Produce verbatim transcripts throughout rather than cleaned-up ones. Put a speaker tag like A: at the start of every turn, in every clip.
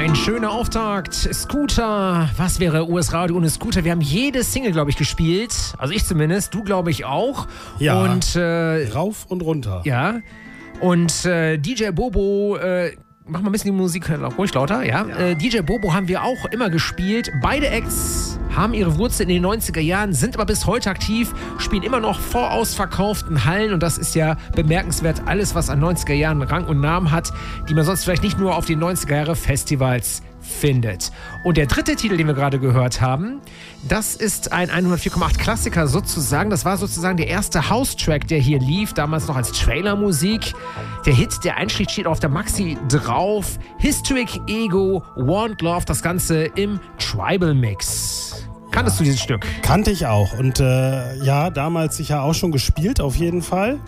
A: Ein schöner Auftakt. Scooter. Was wäre U S Radio ohne Scooter? Wir haben jede Single, glaube ich, gespielt. Also ich zumindest. Du, glaube ich, auch.
B: Ja.
A: Und, äh,
B: rauf und runter.
A: Ja. Und äh, D J Bobo... Äh, Mach mal ein bisschen die Musik ruhig lauter, ja. ja. Äh, D J Bobo haben wir auch immer gespielt. Beide Acts haben ihre Wurzeln in den neunziger Jahren, sind aber bis heute aktiv, spielen immer noch vor ausverkauften Hallen und das ist ja bemerkenswert. Alles, was an neunziger Jahren Rang und Namen hat, die man sonst vielleicht nicht nur auf den neunziger Jahre Festivals findet. Und der dritte Titel, den wir gerade gehört haben, das ist ein hundertvier Komma acht Klassiker sozusagen. Das war sozusagen der erste House-Track, der hier lief, damals noch als Trailermusik. Der Hit, der einschlägt, steht auf der Maxi drauf. Historic Ego, Want Love, das Ganze im Tribal-Mix. Kanntest ja. du dieses Stück?
B: Kannte ich auch. Und äh, ja, damals sicher auch schon gespielt, auf jeden Fall.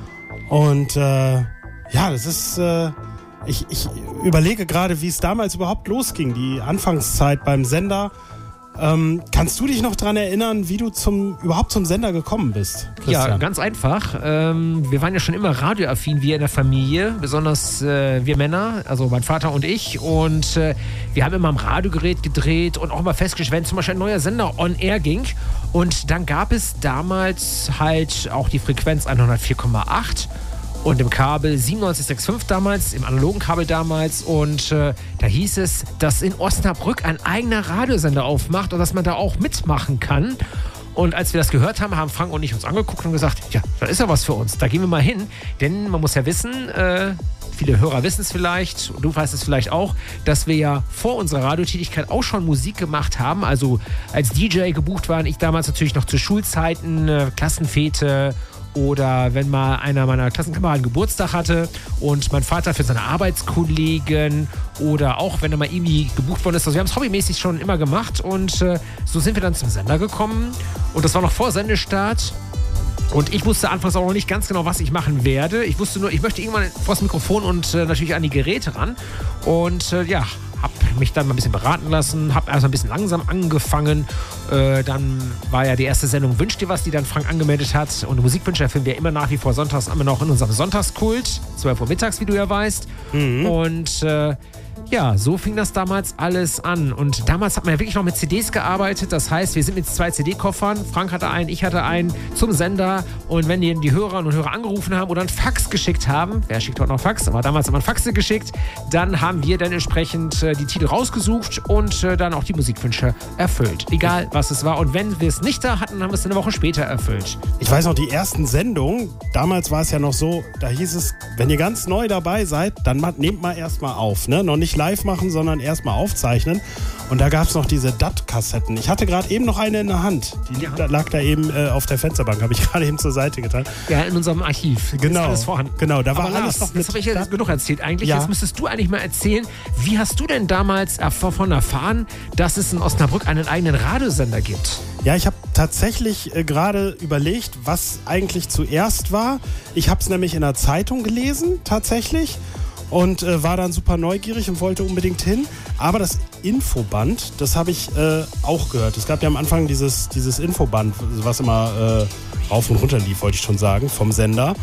B: Und äh, ja, das ist... Äh Ich, ich überlege gerade, wie es damals überhaupt losging, die Anfangszeit beim Sender. Ähm, kannst du dich noch daran erinnern, wie du zum, überhaupt zum Sender gekommen bist, Christian?
A: Ja, ganz einfach. Ähm, wir waren ja schon immer radioaffin, wir in der Familie, besonders äh, wir Männer, also mein Vater und ich. Und äh, wir haben immer am Radiogerät gedreht und auch immer festgestellt, wenn zum Beispiel ein neuer Sender on air ging. Und dann gab es damals halt auch die Frequenz hundertvier Komma acht. Und im Kabel siebenundneunzig Komma fünfundsechzig damals, im analogen Kabel damals. Und äh, da hieß es, dass in Osnabrück ein eigener Radiosender aufmacht und dass man da auch mitmachen kann. Und als wir das gehört haben, haben Frank und ich uns angeguckt und gesagt, ja, da ist ja was für uns, da gehen wir mal hin. Denn man muss ja wissen, äh, viele Hörer wissen es vielleicht, du weißt es vielleicht auch, dass wir ja vor unserer Radiotätigkeit auch schon Musik gemacht haben. Also als D J gebucht waren, ich damals natürlich noch zu Schulzeiten, äh, Klassenfete. Oder wenn mal einer meiner Klassenkameraden Geburtstag hatte und mein Vater für seine Arbeitskollegen oder auch wenn er mal irgendwie gebucht worden ist. Also wir haben es hobbymäßig schon immer gemacht und äh, so sind wir dann zum Sender gekommen und das war noch vor Sendestart. Und ich wusste anfangs auch noch nicht ganz genau, was ich machen werde. Ich wusste nur, ich möchte irgendwann vor das Mikrofon und äh, natürlich an die Geräte ran. Und äh, ja, habe mich dann mal ein bisschen beraten lassen, habe erst ein bisschen langsam angefangen. Äh, dann war ja die erste Sendung Wünsch dir was, die dann Frank angemeldet hat. Und Musikwünsche erfüllen wir immer nach wie vor sonntags immer noch in unserem Sonntagskult. zwölf Uhr mittags, wie du ja weißt. Mhm. Und äh, ja, so fing das damals alles an. Und damals hat man ja wirklich noch mit C Ds gearbeitet. Das heißt, wir sind mit zwei C D-Koffern. Frank hatte einen, ich hatte einen zum Sender. Und wenn die, die Hörerinnen und Hörer angerufen haben oder einen Fax geschickt haben, wer schickt heute noch Fax? Aber damals hat man Faxe geschickt. Dann haben wir dann entsprechend äh, die Titel rausgesucht und äh, dann auch die Musikwünsche erfüllt. Egal, was es war. Und wenn wir es nicht da hatten, haben wir es eine Woche später erfüllt.
B: Ich weiß noch, die ersten Sendungen, damals war es ja noch so, da hieß es, wenn ihr ganz neu dabei seid, dann nehmt mal erstmal auf. Ne? Noch nicht live machen, sondern erstmal aufzeichnen. Und da gab es noch diese D A T-Kassetten. Ich hatte gerade eben noch eine in der Hand. Die ja. lag da eben äh, auf der Fensterbank. Habe ich gerade eben zur Seite getan.
A: Ja, in unserem Archiv.
B: Genau. Ist
A: alles vorhanden.
B: Genau, da war
A: Aber
B: alles
A: Lars,
B: noch mit.
A: Das habe ich jetzt genug erzählt eigentlich.
B: Ja.
A: Jetzt müsstest du eigentlich mal erzählen, wie hast du denn damals davon erfahren, dass es in Osnabrück einen eigenen Radiosender gibt?
B: Ja, ich habe tatsächlich äh, gerade überlegt, was eigentlich zuerst war. Ich habe es nämlich in der Zeitung gelesen, tatsächlich. Und äh, war dann super neugierig und wollte unbedingt hin. Aber das Infoband, das habe ich äh, auch gehört. Es gab ja am Anfang dieses, dieses Infoband, was immer äh, rauf und runter lief, wollte ich schon sagen, vom Sender.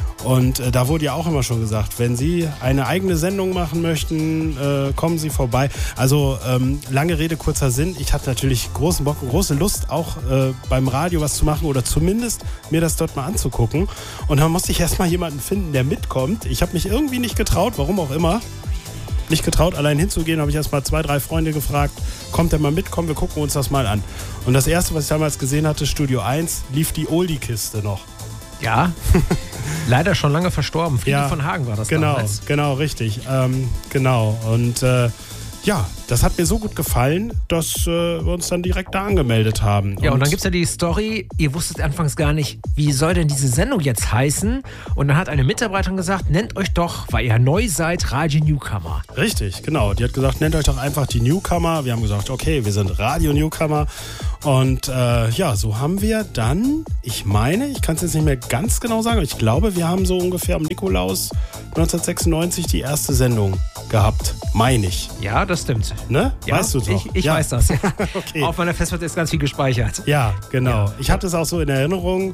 B: Und äh, da wurde ja auch immer schon gesagt, wenn Sie eine eigene Sendung machen möchten, äh, kommen Sie vorbei. Also ähm, lange Rede, kurzer Sinn. Ich hatte natürlich großen Bock und große Lust, auch äh, beim Radio was zu machen oder zumindest mir das dort mal anzugucken. Und dann musste ich erstmal jemanden finden, der mitkommt. Ich habe mich irgendwie nicht getraut, warum auch immer. Nicht getraut, allein hinzugehen, habe ich erstmal zwei, drei Freunde gefragt, kommt der mal mit, komm, wir gucken uns das mal an. Und das erste, was ich damals gesehen hatte, Studio eins, lief die Oldie-Kiste noch.
A: Ja, leider schon lange verstorben. Friede
B: ja,
A: von Hagen war das
B: genau,
A: damals.
B: Genau, richtig. Ähm, genau. Und äh, ja, das hat mir so gut gefallen, dass äh, wir uns dann direkt da angemeldet haben.
A: Ja, und, und dann gibt es ja die Story, ihr wusstet anfangs gar nicht, wie soll denn diese Sendung jetzt heißen? Und dann hat eine Mitarbeiterin gesagt, nennt euch doch, weil ihr neu seid, Radio Newcomer.
B: Richtig, genau. Die hat gesagt, nennt euch doch einfach die Newcomer. Wir haben gesagt, okay, wir sind Radio Newcomer. Und äh, ja, so haben wir dann, ich meine, ich kann es jetzt nicht mehr ganz genau sagen, aber ich glaube, wir haben so ungefähr am Nikolaus neunzehnhundertsechsundneunzig die erste Sendung gehabt, meine ich.
A: Ja, das stimmt.
B: Ne?
A: Ja,
B: weißt du doch?
A: Ich, ich
B: ja.
A: weiß das. Ja.
B: Okay.
A: Auf meiner Festplatte ist ganz viel gespeichert.
B: Ja, genau.
A: Ja.
B: Ich hatte es auch so in Erinnerung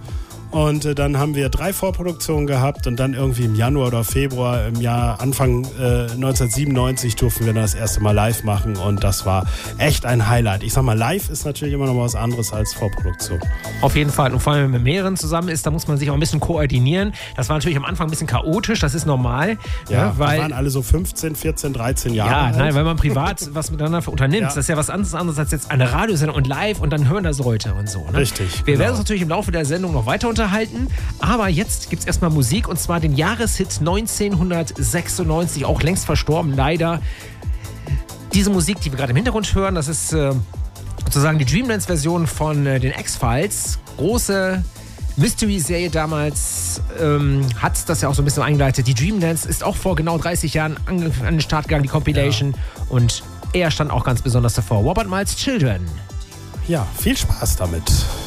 B: Und äh, dann haben wir drei Vorproduktionen gehabt und dann irgendwie im Januar oder Februar im Jahr Anfang äh, neunzehnhundertsiebenundneunzig durften wir dann das erste Mal live machen und das war echt ein Highlight. Ich sag mal, live ist natürlich immer noch was anderes als Vorproduktion.
A: Auf jeden Fall. Und vor allem, wenn man mit mehreren zusammen ist, da muss man sich auch ein bisschen koordinieren. Das war natürlich am Anfang ein bisschen chaotisch, das ist normal.
B: Ja,
A: ja weil
B: wir waren alle so fünfzehn, vierzehn, dreizehn Jahre
A: Ja,
B: alt.
A: nein, weil man privat was miteinander unternimmt. Ja. Das ist ja was anderes, anderes als jetzt eine Radiosendung und live und dann hören das Leute und so. Ne?
B: Richtig.
A: Wir
B: genau.
A: werden uns natürlich im Laufe der Sendung noch weiter unterhalten, aber jetzt gibt es erstmal Musik und zwar den Jahreshit neunzehnhundertsechsundneunzig, auch längst verstorben, leider. Diese Musik, die wir gerade im Hintergrund hören, das ist äh, sozusagen die Dreamdance-Version von äh, den X-Files. Große Mystery-Serie damals ähm, hat das ja auch so ein bisschen eingeleitet. Die Dreamdance ist auch vor genau dreißig Jahren an, an den Start gegangen, die Compilation. Ja. Und er stand auch ganz besonders davor. Robert Miles Children.
B: Ja, viel Spaß damit.